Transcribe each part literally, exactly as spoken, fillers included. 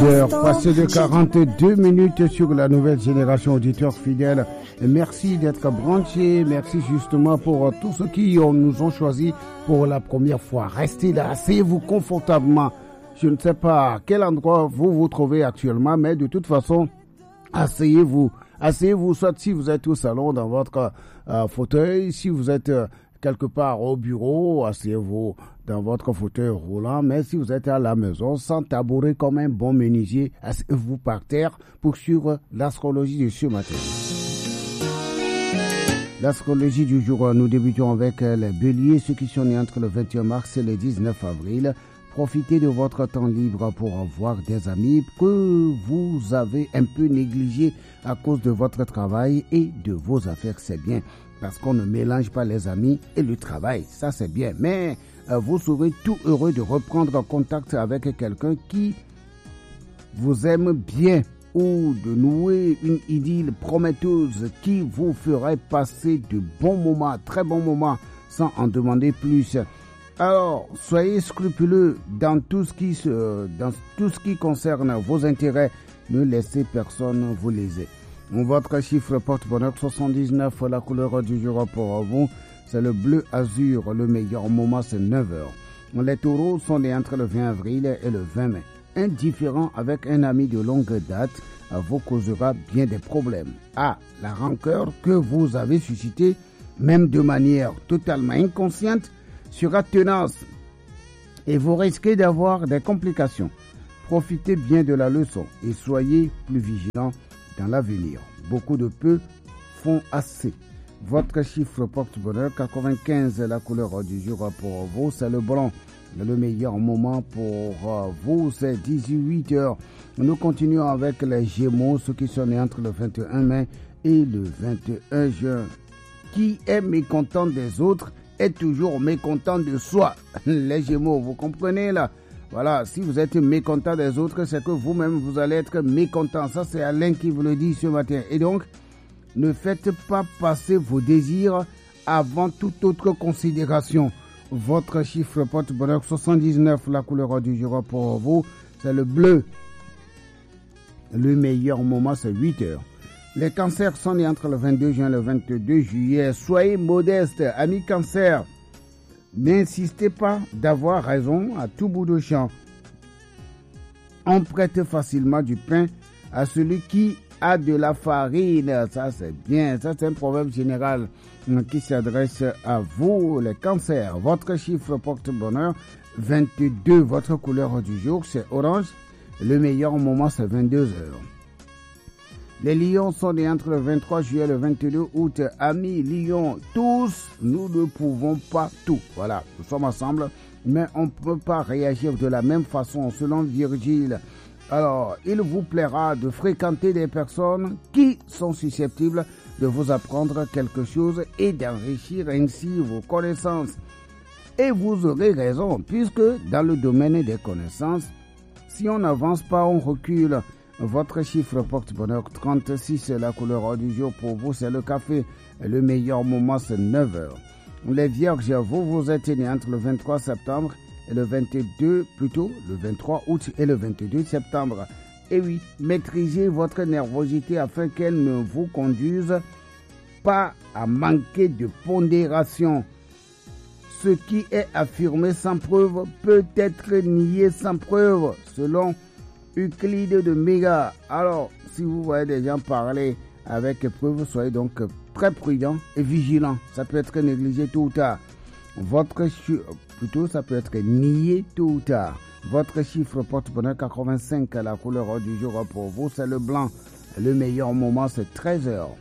dix heures, passé de quarante-deux minutes sur la nouvelle génération auditeurs fidèles. Et merci d'être branchés. Merci justement pour tous ceux qui ont, nous ont choisis pour la première fois. Restez là, asseyez-vous confortablement. Je ne sais pas à quel endroit vous vous trouvez actuellement, mais de toute façon, asseyez-vous. Asseyez-vous, soit si vous êtes au salon, dans votre euh, fauteuil, si vous êtes euh, quelque part au bureau, asseyez-vous dans votre fauteuil roulant, mais si vous êtes à la maison, sans tabouret comme un bon menuisier, asseyez-vous par terre pour suivre l'astrologie de ce matin. L'astrologie du jour, nous débutons avec les béliers, ceux qui sont nés entre le vingt et un mars et le dix-neuf avril. Profitez de votre temps libre pour avoir des amis que vous avez un peu négligés à cause de votre travail et de vos affaires, c'est bien. Parce qu'on ne mélange pas les amis et le travail, ça c'est bien. Mais euh, vous serez tout heureux de reprendre contact avec quelqu'un qui vous aime bien ou de nouer une idylle prometteuse qui vous ferait passer de bons moments, très bons moments, sans en demander plus. Alors, soyez scrupuleux dans tout ce qui se, dans tout ce qui concerne vos intérêts. Ne laissez personne vous léser. Votre chiffre porte-bonheur soixante-dix-neuf, la couleur du jour pour vous, c'est le bleu azur. Le meilleur moment, c'est neuf heures. Les taureaux sont nés entre le vingt avril et le vingt mai. Indifférent avec un ami de longue date vous causera bien des problèmes. Ah, la rancœur que vous avez suscitée, même de manière totalement inconsciente, sera tenace et vous risquez d'avoir des complications. Profitez bien de la leçon et soyez plus vigilants dans l'avenir. Beaucoup de peu font assez. Votre chiffre porte-bonheur quatre-vingt-quinze, la couleur du jour pour vous, c'est le blanc. Le meilleur moment pour vous, c'est dix-huit heures. Nous continuons avec les Gémeaux, ceux qui sont nés entre le vingt et un mai et le vingt et un juin. Qui est mécontent des autres est toujours mécontent de soi. Les Gémeaux, vous comprenez là? Voilà, si vous êtes mécontent des autres, c'est que vous-même, vous allez être mécontent. Ça, c'est Alain qui vous le dit ce matin. Et donc, ne faites pas passer vos désirs avant toute autre considération. Votre chiffre porte-bonheur soixante-dix-neuf, la couleur du jour pour vous, c'est le bleu. Le meilleur moment, c'est huit heures. Les cancers sont nés entre le vingt-deux juin et le vingt-deux juillet. Soyez modestes, amis cancers. N'insistez pas d'avoir raison à tout bout de champ. On prête facilement du pain à celui qui a de la farine. Ça, c'est bien. Ça, c'est un proverbe général qui s'adresse à vous, les cancers. Votre chiffre porte-bonheur, vingt-deux. Votre couleur du jour, c'est orange. Le meilleur moment, c'est vingt-deux heures. Les lions sont nés entre le vingt-trois juillet et le vingt-deux août. Amis lions, tous, nous ne pouvons pas tout. Voilà, nous sommes ensemble, mais on ne peut pas réagir de la même façon, selon Virgile. Alors, il vous plaira de fréquenter des personnes qui sont susceptibles de vous apprendre quelque chose et d'enrichir ainsi vos connaissances. Et vous aurez raison, puisque dans le domaine des connaissances, si on n'avance pas, on recule. Votre chiffre porte-bonheur trente-six, la couleur du jour pour vous, c'est le café. Le meilleur moment, c'est neuf heures. Les vierges, vous, vous êtes nés entre le vingt-trois septembre et le vingt-deux, plutôt le vingt-trois août et le vingt-deux septembre. Et oui, maîtrisez votre nervosité afin qu'elle ne vous conduise pas à manquer de pondération. Ce qui est affirmé sans preuve peut être nié sans preuve, selon Euclide de Méga. Alors, si vous voyez des gens parler avec preuve, soyez donc très prudent et vigilant. Ça peut être négligé tôt ou tard. Votre plutôt, ça peut être nié tôt ou tard. Votre chiffre porte-bonheur quatre-vingt-cinq, la couleur du jour pour vous, c'est le blanc. Le meilleur moment, c'est treize heures.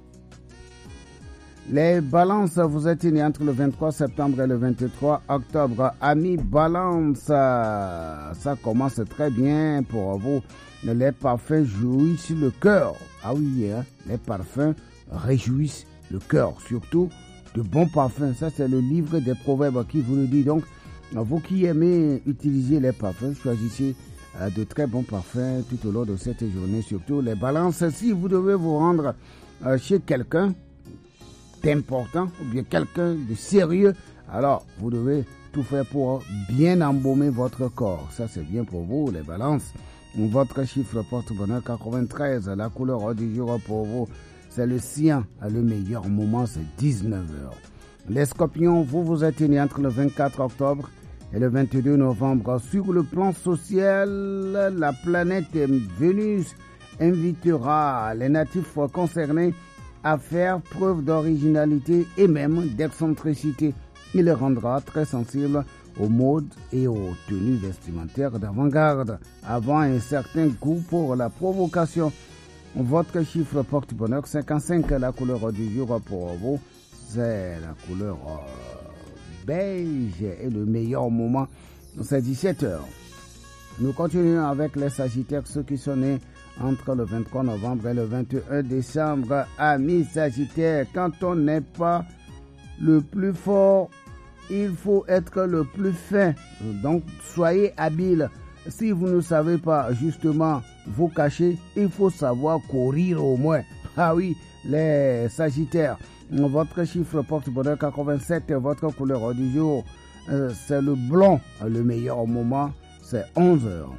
Les balances, vous êtes nés entre le vingt-trois septembre et le vingt-trois octobre. Amis balance, ça commence très bien pour vous. Les parfums jouissent le cœur. Ah oui, hein? Les parfums réjouissent le cœur, surtout de bons parfums. Ça, c'est le livre des proverbes qui vous le dit. Donc, vous qui aimez utiliser les parfums, choisissez de très bons parfums tout au long de cette journée. Surtout les balances, si vous devez vous rendre chez quelqu'un d'important ou bien quelqu'un de sérieux, alors vous devez tout faire pour bien embaumer votre corps. Ça, c'est bien pour vous, les balances. Votre chiffre porte-bonheur quatre-vingt-treize. La couleur du jour pour vous, c'est le cyan. Le meilleur moment, c'est dix-neuf heures. Les scorpions, vous vous êtes nés entre le vingt-quatre octobre et le vingt-deux novembre. Sur le plan social, la planète Vénus invitera les natifs concernés à faire preuve d'originalité et même d'excentricité. Il les rendra très sensibles aux modes et aux tenues vestimentaires d'avant-garde, avant un certain goût pour la provocation. Votre chiffre porte-bonheur cinquante-cinq. La couleur du jour pour vous, c'est la couleur beige et le meilleur moment, c'est dix-sept heures. Nous continuons avec les Sagittaires, ceux qui sont nés entre le vingt-trois novembre et le vingt et un décembre. Amis Sagittaires, quand on n'est pas le plus fort, il faut être le plus fin. Donc, soyez habiles. Si vous ne savez pas justement vous cacher, il faut savoir courir au moins. Ah oui, les Sagittaires, votre chiffre porte-bonheur quatre-vingt-sept, votre couleur du jour, euh, c'est le blanc. Le meilleur moment, c'est onze heures.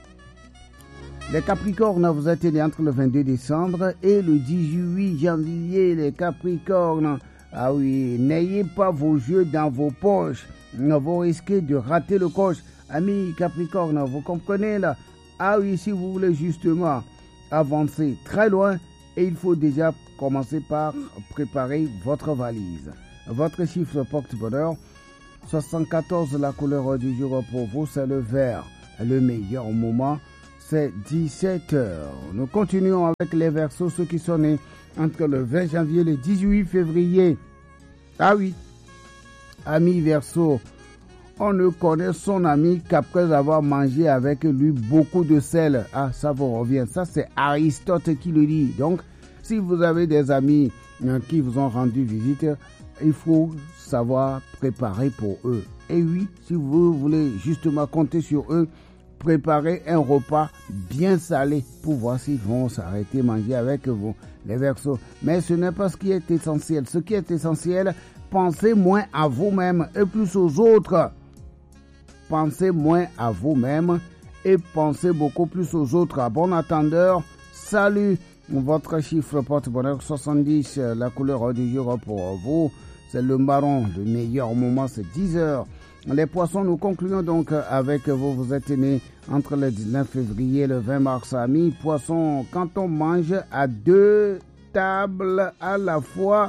Les Capricornes, vous êtes nés entre le vingt-deux décembre et le dix-huit janvier. Les Capricornes, ah oui, n'ayez pas vos yeux dans vos poches. Vous risquez de rater le coche. Amis Capricorne, vous comprenez là? Ah oui, si vous voulez justement avancer très loin, et il faut déjà commencer par préparer votre valise. Votre chiffre porte-bonheur, soixante-quatorze, la couleur du jour pour vous, c'est le vert. Le meilleur moment, c'est dix-sept heures. Nous continuons avec les Verseaux, ceux qui sont nés entre le vingt janvier et le dix-huit février. Ah oui, ami Verseau, on ne connaît son ami qu'après avoir mangé avec lui beaucoup de sel. Ah, ça vous revient. Ça, c'est Aristote qui le dit. Donc, si vous avez des amis qui vous ont rendu visite, il faut savoir préparer pour eux. Et oui, si vous voulez justement compter sur eux, préparez un repas bien salé pour voir s'ils vont s'arrêter manger avec vous, les Verseaux. Mais ce n'est pas ce qui est essentiel. Ce qui est essentiel, pensez moins à vous-même et plus aux autres. Pensez moins à vous-même et pensez beaucoup plus aux autres. À bon attendeur, salut. Votre chiffre porte-bonheur soixante-dix. La couleur du jour pour vous, c'est le marron. Le meilleur moment, c'est dix heures. Les poissons, nous concluons donc avec vous. Vous êtes nés entre le dix-neuf février et le vingt mars. Amis poissons, quand on mange à deux tables à la fois,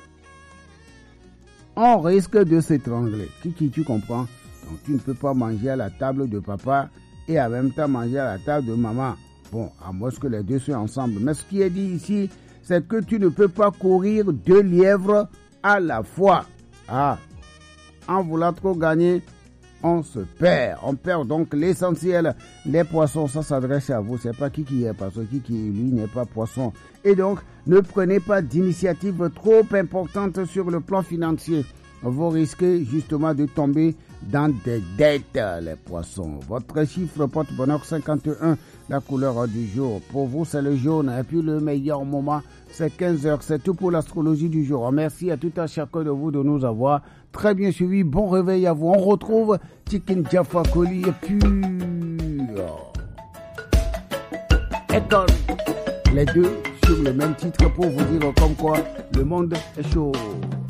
on risque de s'étrangler. Kiki, tu comprends? Donc tu ne peux pas manger à la table de papa et en même temps manger à la table de maman. Bon, à moins que les deux soient ensemble. Mais ce qui est dit ici, c'est que tu ne peux pas courir deux lièvres à la fois. Ah, en voulant trop gagner, on se perd. On perd donc l'essentiel. Les poissons, ça s'adresse à vous. C'est pas qui qui est, parce que qui qui lui n'est pas poisson. Et donc, ne prenez pas d'initiative trop importante sur le plan financier. Vous risquez justement de tomber dans des dettes, les poissons. Votre chiffre porte-bonheur cinquante et un, la couleur du jour. Pour vous, c'est le jaune. Et puis le meilleur moment, c'est quinze heures. C'est tout pour l'astrologie du jour. Merci à tout un chacun de vous de nous avoir très bien suivis. Bon réveil à vous. On retrouve Chicken Jaffa Koli et puis École. Les deux sur le même titre pour vous dire comme quoi le monde est chaud.